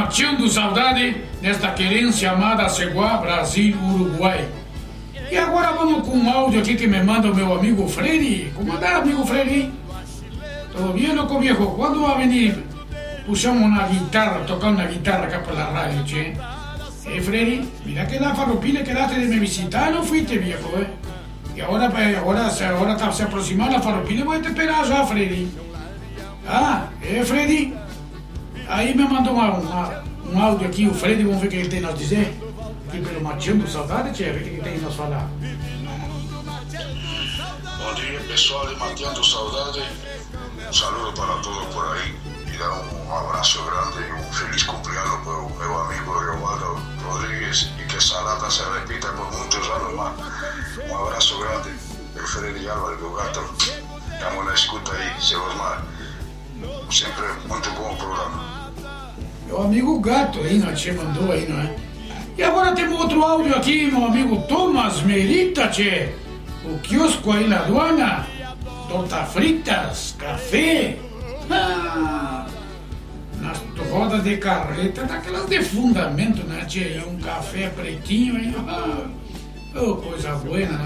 Mateando saudade nesta querência amada Ceguá, Brasil, Uruguai. E agora vamos com um áudio aqui que me manda o meu amigo Freire. Como anda, amigo Freire? Todo bien, loco viejo? Quando vai venir? Puxamos uma guitarra, tocando uma guitarra cá pela rádio, che. Freire, mira que la farroupilha quedaste de me visitar, não fuiste, viejo, E agora está se aproximando a farroupilha, vou te esperar já, Freire. Freire? Aí me mandou um áudio aqui, o Freire, vamos ver o que ele tem a nos dizer. Aqui pelo Mateando Saudade, tia, ver o que ele tem a nos falar. Bom dia, pessoal de Mateando Saudade. Um saludo para todos por aí. E dar um abraço grande e um feliz cumpleaños para o meu amigo Giovanni Rodrigues. E que essa data se repita por muitos anos mais. Um abraço grande. Eu, Freire Álvares, do Gato. Estamos na escuta aí, seu Osmar. Sempre muito bom o programa. Meu amigo Gato aí, não te mandou aí, não é? E agora temos outro áudio aqui, meu amigo Thomas Merita, tchê. O quiosco aí na aduana, torta fritas, café. Nas rodas de carreta, daquelas de fundamento, né, tchê? E um café pretinho aí, coisa boa, né?